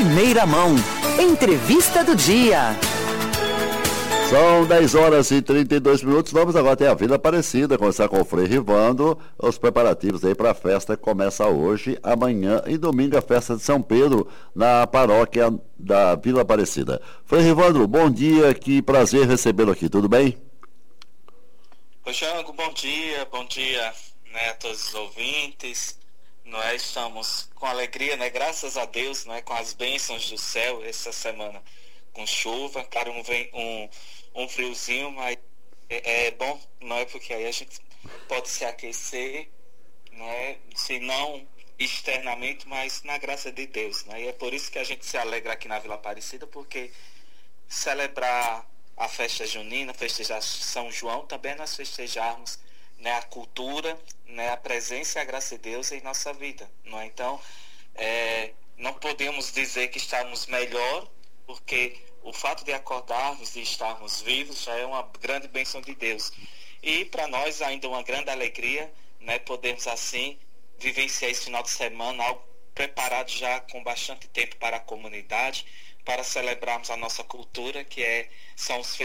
primeira mão. Entrevista do dia. São 10 horas e 32 minutos. Vamos agora até a Vila Aparecida, começar com o Frei Rivando. Os preparativos aí para a festa que começa hoje, amanhã e domingo, a festa de São Pedro, na paróquia da Vila Aparecida. Frei Rivando, bom dia, que prazer recebê-lo aqui, tudo bem? Oi, Jango, bom dia, né, a todos os ouvintes. Estamos com alegria, né, graças a Deus, né, com as bênçãos do céu essa semana, com chuva, claro, um friozinho, mas é bom, não é, porque aí a gente pode se aquecer, né, se não externamente, mas na graça de Deus, né, e é por isso que a gente se alegra aqui na Vila Aparecida, porque celebrar a festa junina, festejar São João, também nós festejarmos, né, a cultura, né, a presença e a graça de Deus em nossa vida, não é? Então, não podemos dizer que estamos melhor, porque o fato de acordarmos e estarmos vivos já é uma grande bênção de Deus. E para nós ainda uma grande alegria, né, podermos assim vivenciar esse final de semana, algo preparado já com bastante tempo para a comunidade, para celebrarmos a nossa cultura, são os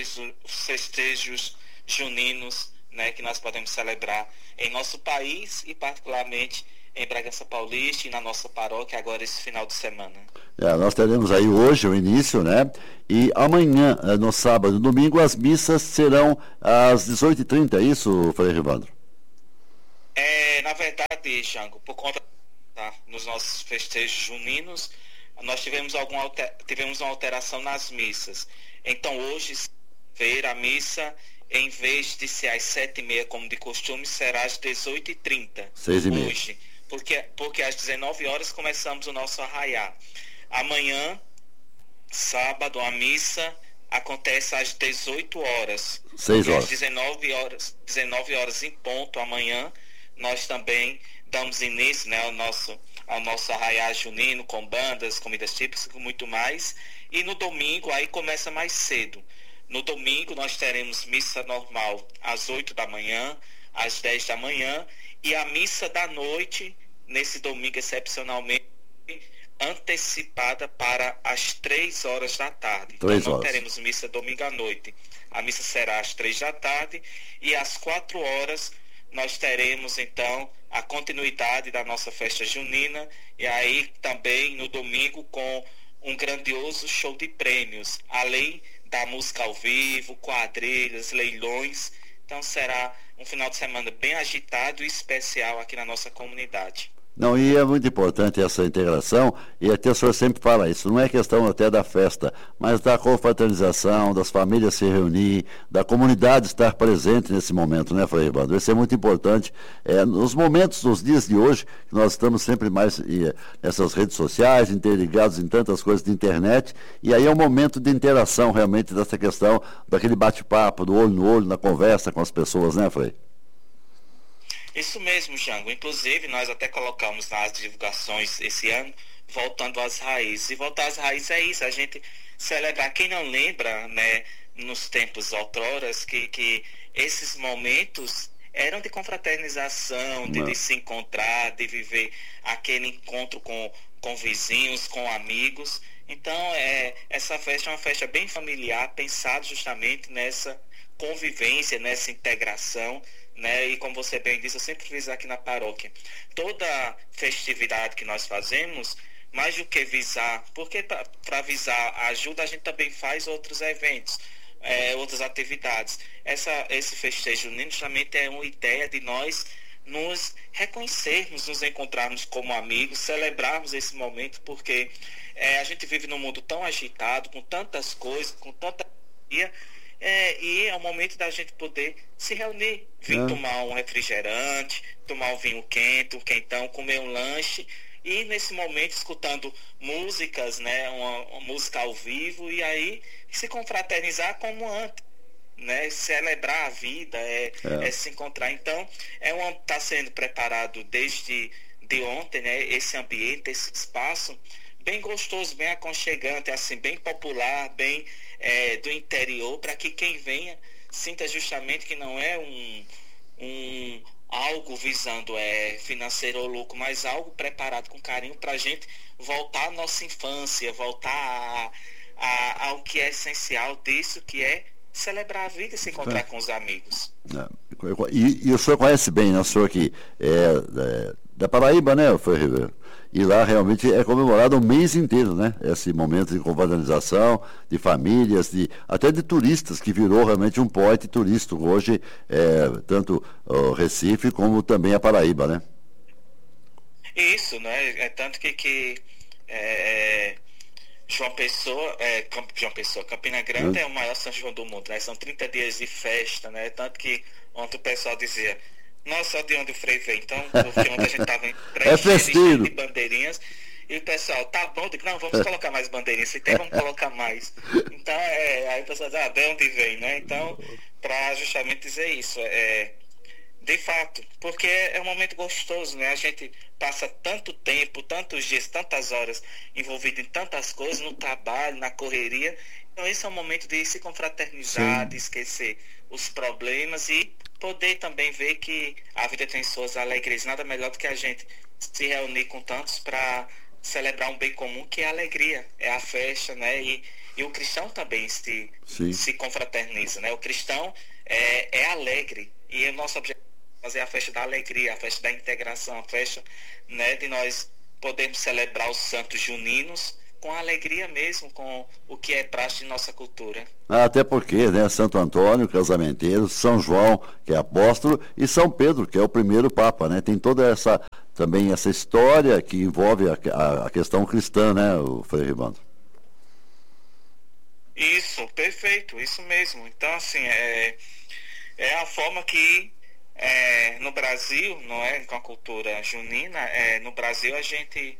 festejos juninos, né, que nós podemos celebrar em nosso país e particularmente em Bragança Paulista e na nossa paróquia agora esse final de semana. Nós teremos aí hoje o início, né? E amanhã, no sábado e domingo, as missas serão às 18h30, é isso, Frei Rivando? Na verdade, Jango, por conta nos nossos festejos juninos, nós tivemos uma alteração nas missas. Então hoje, a missa, em vez de ser às 7h30 como de costume, será às 18h30. 6h30. Hoje, porque às 19 horas começamos o nosso arraiá. Amanhã, sábado, a missa acontece às 18 horas. 6 horas. Às 19 horas em ponto, amanhã, nós também damos início, né, ao nosso arraiá junino, com bandas, comidas típicas e muito mais. E no domingo, aí começa mais cedo. No domingo nós teremos missa normal às 8 da manhã, às 10 da manhã, e a missa da noite, nesse domingo excepcionalmente, antecipada para as 3 horas da tarde. Então não teremos missa domingo à noite. A missa será às 3 da tarde e às 4 horas nós teremos então a continuidade da nossa festa junina, e aí também no domingo com um grandioso show de prêmios, além da música ao vivo, quadrilhas, leilões. Então será um final de semana bem agitado e especial aqui na nossa comunidade. Não, e é muito importante essa integração, e até o senhor sempre fala isso, não é questão até da festa, mas da confraternização, das famílias se reunir, da comunidade estar presente nesse momento, né, Frei Rivando? Isso é muito importante, nos momentos, nos dias de hoje, que nós estamos sempre mais nessas redes sociais, interligados em tantas coisas de internet, e aí é um momento de interação realmente dessa questão, daquele bate-papo, do olho no olho, na conversa com as pessoas, né, Frei? Isso mesmo, Jango. Inclusive, nós até colocamos nas divulgações esse ano, voltando às raízes. E voltar às raízes é isso, a gente celebrar. Quem não lembra, né, nos tempos outroras, que esses momentos eram de confraternização, de se encontrar, de viver aquele encontro com vizinhos, com amigos. Então, essa festa é uma festa bem familiar, pensada justamente nessa convivência, nessa integração, né? E como você bem disse, eu sempre fiz aqui na paróquia, toda festividade que nós fazemos, mais do que visar, porque para visar a ajuda, a gente também faz outros eventos, outras atividades. Esse festejo junino justamente é uma ideia de nós nos reconhecermos, nos encontrarmos como amigos, celebrarmos esse momento, porque a gente vive num mundo tão agitado, com tantas coisas, com tanta energia, e é o momento da gente poder se reunir, vir tomar um refrigerante, tomar um vinho quente, um quentão, comer um lanche, e nesse momento escutando músicas, né, uma música ao vivo, e aí se confraternizar como antes, né, celebrar a vida, se encontrar. Então, está sendo preparado desde de ontem, né, esse ambiente, esse espaço bem gostoso, bem aconchegante, assim, bem popular, bem do interior, para que quem venha sinta justamente que não é algo visando financeiro ou lucro, mas algo preparado com carinho para a gente voltar à nossa infância, voltar ao que é essencial disso, que é celebrar a vida e se encontrar com os amigos. E o senhor conhece bem, né? O senhor que da Paraíba, né, Frei Ribeiro? E lá realmente é comemorado o mês inteiro, né? Esse momento de confraternização, de famílias, até de turistas, que virou realmente um pote turístico hoje, tanto o Recife como também a Paraíba, né? Isso, né? Tanto que Campina Grande é o maior São João do mundo, né? São 30 dias de festa, né? Tanto que ontem o pessoal dizia, nossa, de onde o Frei veio? Então, porque ontem a gente estava em festivo de bandeirinhas, e o pessoal, tá bom, não, vamos colocar mais bandeirinhas, se tem, vamos colocar mais. Então, aí o pessoal diz, de onde vem, né? Então, para justamente dizer isso, de fato, porque é um momento gostoso, né? A gente passa tanto tempo, tantos dias, tantas horas envolvido em tantas coisas, no trabalho, na correria. Então esse é um momento de se confraternizar, de esquecer os problemas e poder também ver que a vida tem suas alegrias. Nada melhor do que a gente se reunir com tantos para celebrar um bem comum, que é a alegria, é a festa, né? E o cristão também se confraterniza, né? O cristão é alegre, e o nosso objetivo é fazer a festa da alegria, a festa da integração, a festa, né, de nós podermos celebrar os santos juninos com alegria mesmo, com o que é praxe de nossa cultura. Até porque, né, Santo Antônio, casamenteiro, São João, que é apóstolo, e São Pedro, que é o primeiro Papa, né? Tem toda essa história que envolve a questão cristã, né, o Frei Ribando? Isso, perfeito, isso mesmo. Então, assim, é a forma que no Brasil, não é, com a cultura junina, no Brasil a gente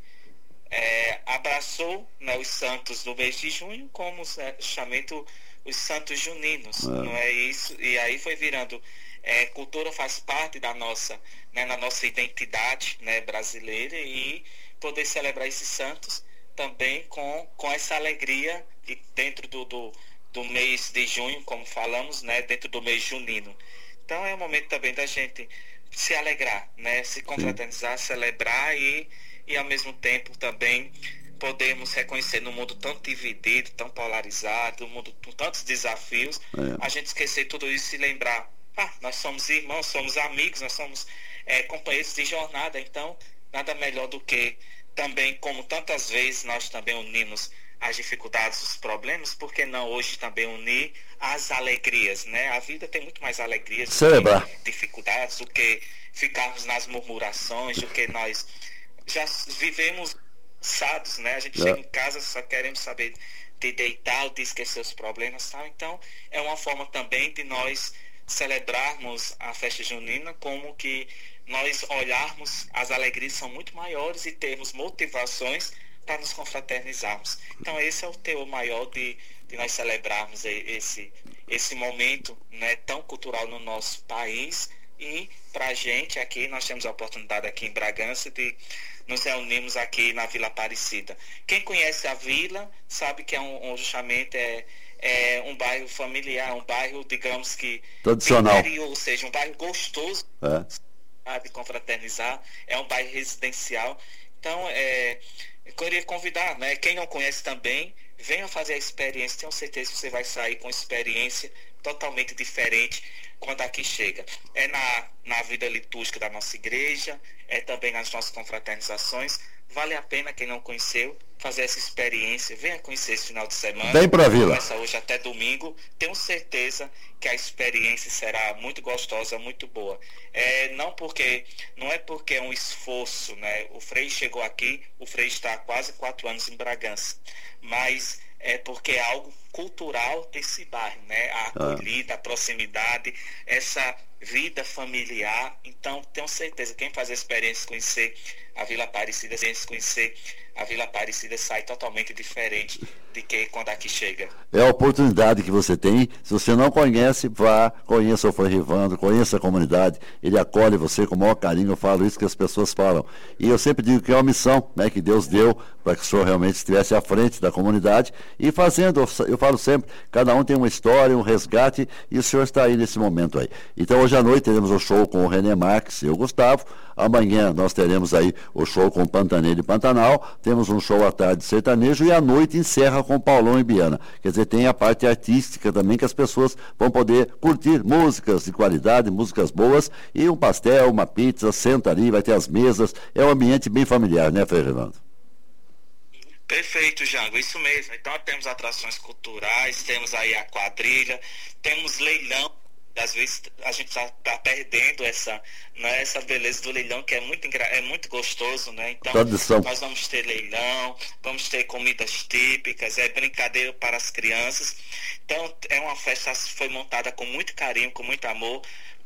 abraçou, né, os santos do mês de junho como chamamento os santos juninos, não é isso? E aí foi virando, cultura faz parte da nossa, né, na nossa identidade, né, brasileira, e poder celebrar esses santos também com essa alegria e dentro do mês de junho, como falamos, né, dentro do mês junino. Então é o momento também da gente se alegrar, né, se confraternizar, celebrar e ao mesmo tempo também podemos reconhecer no mundo tão dividido, tão polarizado, um mundo com tantos desafios, a gente esquecer tudo isso e lembrar, nós somos irmãos, somos amigos, nós somos companheiros de jornada. Então nada melhor do que também, como tantas vezes nós também unimos as dificuldades, os problemas, por que não hoje também unir as alegrias, né? A vida tem muito mais alegrias do que dificuldades, do que ficarmos nas murmurações, do que nós já vivemos cansados, né? A gente chega em casa, só queremos saber de deitar, de esquecer os problemas, tá? Então é uma forma também de nós celebrarmos a festa junina, como que nós olharmos as alegrias são muito maiores e termos motivações para nos confraternizarmos. Então esse é o teor maior de nós celebrarmos esse momento, né, tão cultural no nosso país. E para a gente aqui, nós temos a oportunidade aqui em Bragança de nos reunirmos aqui na Vila Aparecida. Quem conhece a vila sabe que justamente um bairro familiar, um bairro, digamos que tradicional, interior, ou seja, um bairro gostoso de confraternizar, é um bairro residencial. Então eu queria convidar, né, quem não conhece também, venha fazer a experiência. Tenho certeza que você vai sair com uma experiência totalmente diferente quando aqui chega. É na vida litúrgica da nossa igreja, é também nas nossas confraternizações. Vale a pena, quem não conheceu, fazer essa experiência. Venha conhecer esse final de semana. Vem pra Vila. Começa hoje até domingo. Tenho certeza que a experiência será muito gostosa, muito boa. Não é porque é um esforço, né? O Frei chegou aqui, o Frei está há quase 4 anos em Bragança, mas é porque é algo cultural desse bairro, né? A acolhida, a proximidade, essa vida familiar. Então, tenho certeza, quem faz a experiência, conhecer a Vila Aparecida, sai totalmente diferente de que quando aqui chega. É a oportunidade que você tem. Se você não conhece, vá, conheça o Frei Rivando, conheça a comunidade, ele acolhe você com o maior carinho. Eu falo isso que as pessoas falam. E eu sempre digo que é uma missão, né, que Deus deu para que o senhor realmente estivesse à frente da comunidade e fazendo, eu falo sempre, cada um tem uma história, um resgate, e o senhor está aí nesse momento aí. Então hoje à noite teremos o show com o René Marques e o Gustavo, amanhã nós teremos aí o show com Pantaneiro e Pantanal, temos um show à tarde sertanejo, e à noite encerra com Paulão e Biana. Quer dizer, tem a parte artística também, que as pessoas vão poder curtir músicas de qualidade, músicas boas, e um pastel, uma pizza, senta ali, vai ter as mesas, é um ambiente bem familiar, né, Frei Reverendo? Perfeito, Jango, isso mesmo. Então temos atrações culturais, temos aí a quadrilha, temos leilão. Às vezes a gente tá perdendo essa beleza do leilão, que é muito gostoso, né? Então Tradição. Nós vamos ter leilão, vamos ter comidas típicas, brincadeira para as crianças. Então é uma festa que foi montada com muito carinho, com muito amor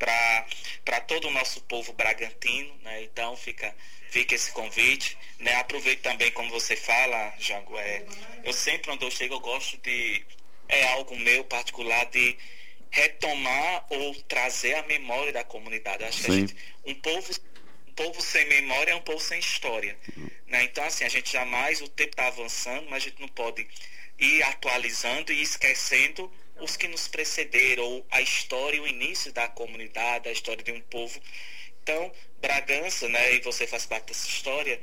para todo o nosso povo bragantino, né? Então fica esse convite, né? Aproveito também, como você fala, Jango, eu sempre, onde eu chego, eu gosto de, algo meu particular, de retomar ou trazer a memória da comunidade. Acho que um povo sem memória é um povo sem história, né? Então assim, a gente jamais, o tempo está avançando, mas a gente não pode ir atualizando e esquecendo os que nos precederam, ou a história, o início da comunidade, a história de um povo. Então, Bragança, né, e você faz parte dessa história,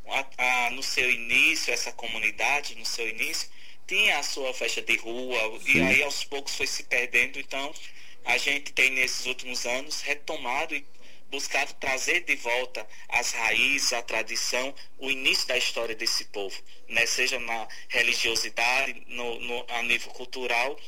no seu início, essa comunidade, no seu início, tinha a sua festa de rua, e aí aos poucos foi se perdendo. Então, a gente tem nesses últimos anos retomado e buscado trazer de volta as raízes, a tradição, o início da história desse povo, né? Seja na religiosidade, a nível cultural,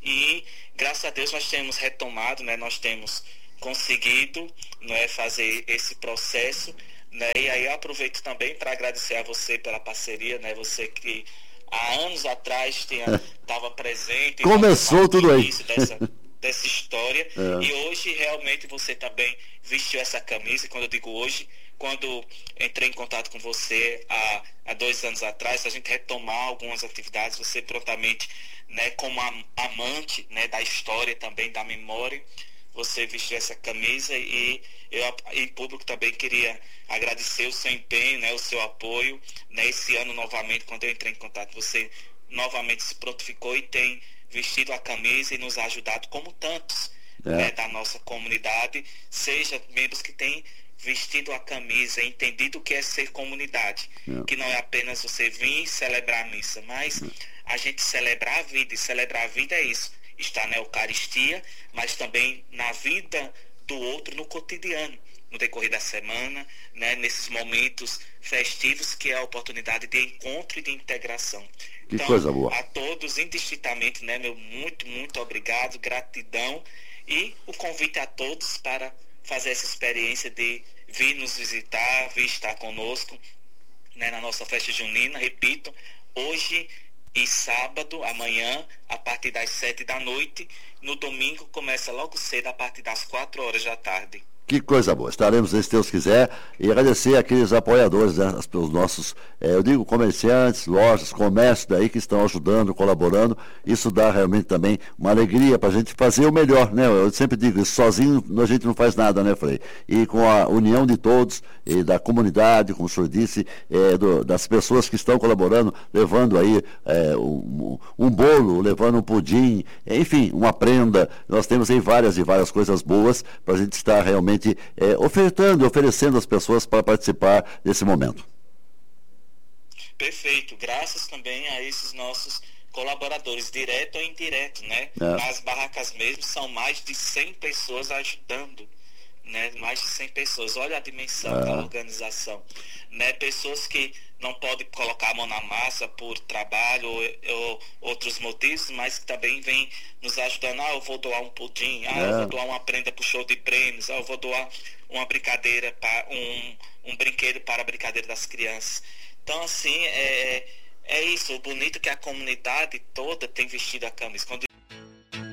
e graças a Deus nós temos retomado, né? Nós temos conseguido, né, fazer esse processo, né? E aí eu aproveito também para agradecer a você pela parceria, né? Você que há anos atrás estava presente. Começou tudo aí. Dessa história. E hoje realmente você também vestiu essa camisa. E quando eu digo hoje, quando entrei em contato com você há 2 anos atrás, a gente retomar algumas atividades, você prontamente, né, como amante, né, da história também, da memória, você vestiu essa camisa, e eu, em público, também queria agradecer o seu empenho, né, o seu apoio, né? Esse ano novamente, quando eu entrei em contato, você novamente se prontificou e tem vestido a camisa e nos ajudado, como tantos, né, da nossa comunidade, seja membros que têm vestido a camisa, entendido o que é ser comunidade, que não é apenas você vir celebrar a missa, mas a gente celebrar a vida, e celebrar a vida é isso, estar na Eucaristia, mas também na vida do outro, no cotidiano, no decorrer da semana, né, nesses momentos festivos, que é a oportunidade de encontro e de integração. Que então, coisa boa. A todos, indistintamente, né, meu muito obrigado, gratidão, e o convite a todos para fazer essa experiência de vir nos visitar, vir estar conosco, né, na nossa festa junina. Repito, hoje e sábado, amanhã, a partir das 7 da noite. No domingo começa logo cedo, a partir das 4 horas da tarde. Que coisa boa. Estaremos, se Deus quiser, e agradecer aqueles apoiadores, né, os nossos, eu digo, comerciantes, lojas, comércio daí que estão ajudando, colaborando. Isso dá realmente também uma alegria para a gente fazer o melhor, né? Eu sempre digo isso, sozinho a gente não faz nada, né, Frei? E com a união de todos, e da comunidade, como o senhor disse, das pessoas que estão colaborando, levando aí um bolo, levando um pudim, enfim, uma prenda. Nós temos aí várias e várias coisas boas para a gente estar realmente oferecendo às pessoas para participar desse momento. Perfeito, graças também a esses nossos colaboradores, direto ou indireto, né? Nas barracas mesmo, são mais de 100 pessoas ajudando, né? Mais de 100 pessoas, olha a dimensão da organização, né? Pessoas que não podem colocar a mão na massa por trabalho ou outros motivos, mas que também vêm nos ajudando. Eu vou doar um pudim, eu vou doar uma prenda para o show de prêmios, eu vou doar uma brincadeira, um brinquedo para a brincadeira das crianças. Então, assim, é isso, o bonito que a comunidade toda tem vestido a camisa. Quando